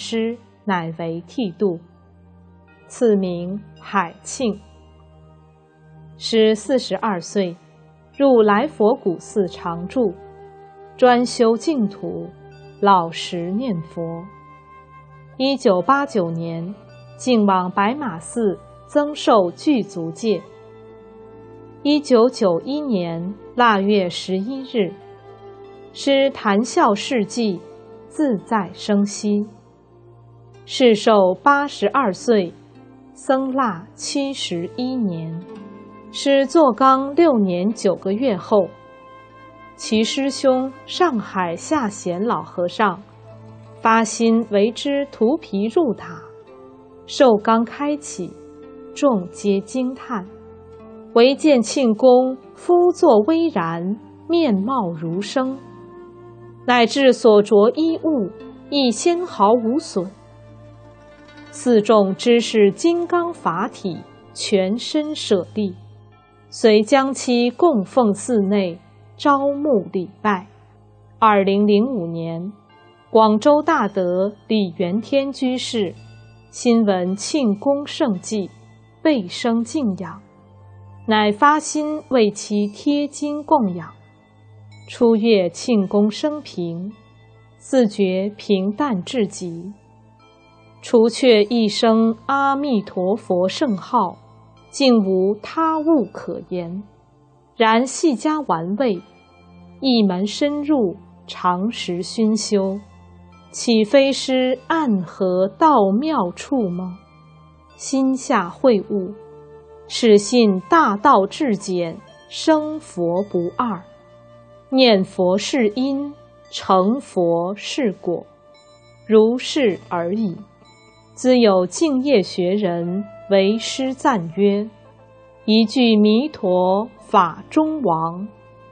师，乃为剃度，赐名海庆。师42岁，入来佛古寺常住，专修净土，老实念佛。1989年，竟往白马寺增寿具足戒。1991年腊月11日，师谈笑事迹，自在生息。世寿82岁，僧腊71年。师坐缸6年9个月后，其师兄上海下贤老和尚发心为之涂皮入塔，受缸开启，众皆惊叹。唯见庆公肤作微然，面貌如生，乃至所着衣物亦纤毫无损。寺众知是金刚法体，全身舍利，遂将其供奉寺内，招募礼拜。2005年，广州大德李元天居士新闻庆功盛迹，倍生敬仰，乃发心为其贴经供养。初阅庆功生平，自觉平淡至极，除却一声阿弥陀佛圣号，竟无他物可言。然细加玩味，一门深入，常时熏修，岂非师暗合道妙处吗？心下会悟，始信大道至简，生佛不二。念佛是因，成佛是果，如是而已。兹有净业学人为师赞曰：一句弥陀法中王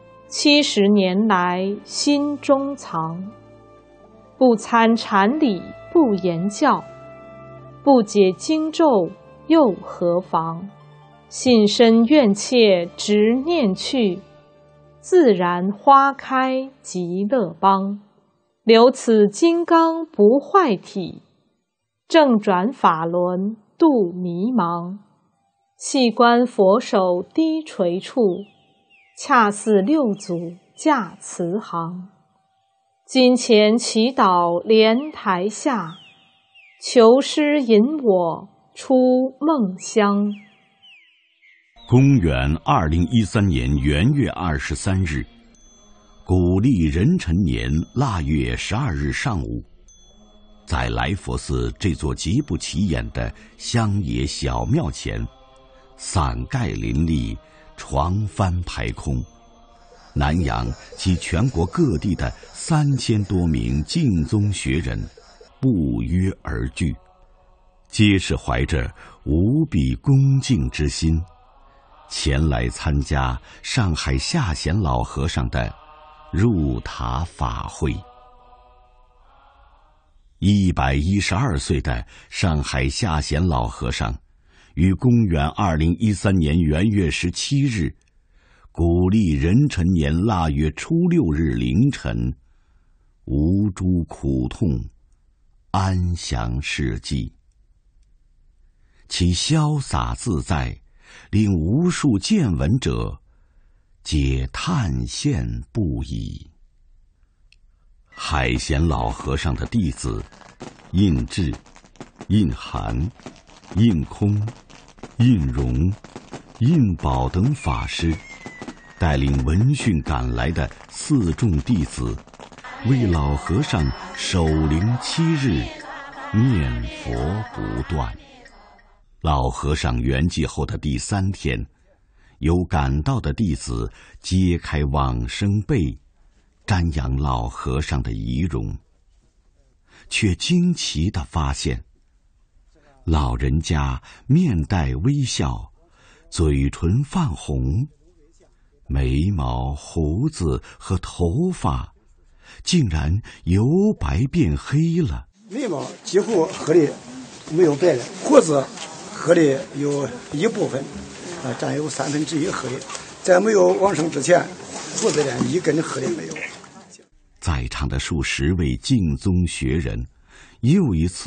，70年来心中藏。不参禅理不言教，不解经咒又何妨？信身愿切直念去，自然花开极乐邦。留此金刚不坏体，正转法轮度迷茫。细观佛手低垂处，恰似六祖驾慈航。金钱祈祷莲台下，求师引我出梦乡。 公元2013年元月23日，古历壬辰年腊月12日上午，在来佛寺这座极不起眼的乡野小庙前，伞盖林立，床幡排空，南洋及全国各地的3000多名净宗学人不约而聚，皆是怀着无比恭敬之心，前来参加上海下贤老和尚的入塔法会。112岁的上海下贤老和尚，于公元2013年元月17日，古历壬辰年腊月初6日凌晨，无诸苦痛，安详逝迹。其潇洒自在，令无数见闻者皆叹羡不已。海贤老和尚的弟子印智、印涵、印空、印荣、印宝等法师，带领闻讯赶来的4众弟子，为老和尚守灵7日，念佛不断。老和尚圆寂后的第3天，有赶到的弟子揭开往生被，瞻仰老和尚的遗容，却惊奇地发现，老人家面带微笑，嘴唇泛红，眉毛、胡子和头发竟然由白变黑了。 眉毛几乎黑的没有白了，胡子黑的有一部分，占有1/3黑的。在没有往生之前，胡子连一根黑的没有。 在场的数十位净宗学人又一次